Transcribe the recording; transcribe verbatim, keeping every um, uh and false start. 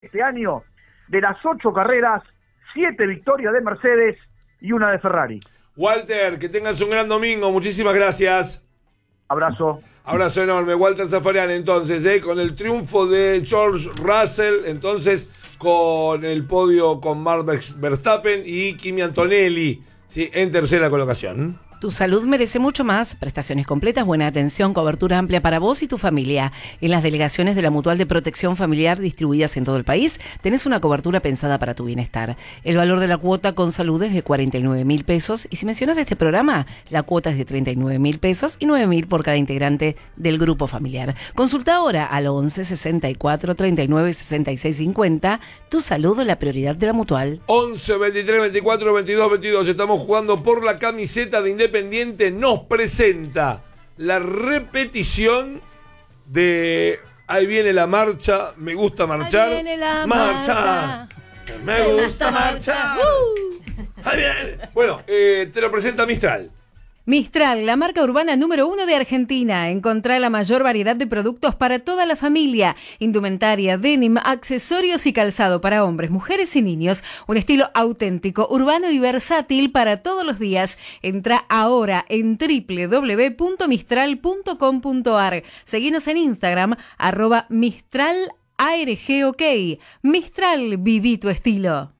Este año, de las ocho carreras, siete victorias de Mercedes y una de Ferrari. Walter, que tengas un gran domingo, muchísimas gracias. Abrazo. Abrazo enorme, Walter Zafarian, entonces, ¿eh? Con el triunfo de George Russell, entonces, con el podio con Max Verstappen y Kimi Antonelli, ¿sí? En tercera colocación. Tu salud merece mucho más. Prestaciones completas, buena atención, cobertura amplia para vos y tu familia. En las delegaciones de la Mutual de Protección Familiar distribuidas en todo el país, tenés una cobertura pensada para tu bienestar. El valor de la cuota con salud es de cuarenta y nueve mil pesos y si mencionas este programa, la cuota es de treinta y nueve mil pesos y nueve mil por cada integrante del grupo familiar. Consulta ahora al once sesenta y cuatro treinta y nueve sesenta y seis cincuenta. Tu salud, la prioridad de la Mutual. once veintitrés veinticuatro veintidós veintidós. Estamos jugando por la camiseta de Independiente. Independiente nos presenta la repetición de Ahí viene la marcha, me gusta marchar. Ahí viene la marcha. marcha. Me gusta marchar. Uh. Ahí viene. Bueno, eh, te lo presenta Mistral. Mistral, la marca urbana número uno de Argentina. Encontrá la mayor variedad de productos para toda la familia. Indumentaria, denim, accesorios y calzado para hombres, mujeres y niños. Un estilo auténtico, urbano y versátil para todos los días. Entrá ahora en doble u doble u doble u punto mistral punto com punto a r. Seguinos en Instagram, arroba Mistral A R G OK. Mistral, viví tu estilo.